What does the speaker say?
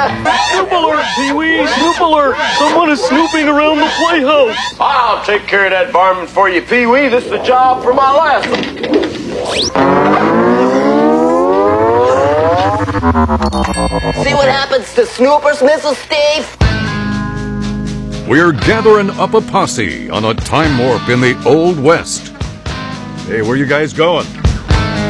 Snoop alert, Pee-wee! Snoop alert! Someone is snooping around the playhouse! I'll take care of that varmint for you, Pee-wee. This is the job for my last one. See what happens to snoopers, Mrs. Steve? We're gathering up a posse on a time warp in the Old West. Hey, where you guys going?